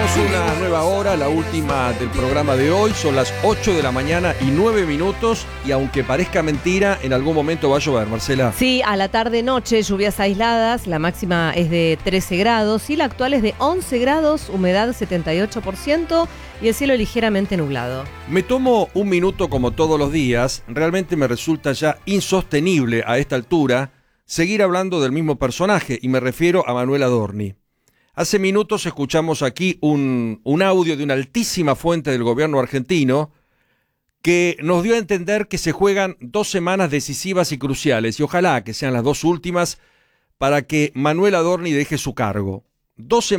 Arrancamos una nueva hora, la última del programa de hoy. Son las 8 de la mañana y 9 minutos. Y aunque parezca mentira, en algún momento va a llover, Marcela. Sí, a la tarde-noche, lluvias aisladas. La máxima es de 13 grados y la actual es de 11 grados, humedad 78% y el cielo ligeramente nublado. Me tomo un minuto como todos los días. Realmente me resulta ya insostenible a esta altura seguir hablando del mismo personaje, y me refiero a Manuel Adorni. Hace minutos escuchamos aquí un audio de una altísima fuente del gobierno argentino que nos dio a entender que se juegan 2 semanas decisivas y cruciales, y ojalá que sean las 2 últimas para que Manuel Adorni deje su cargo. 2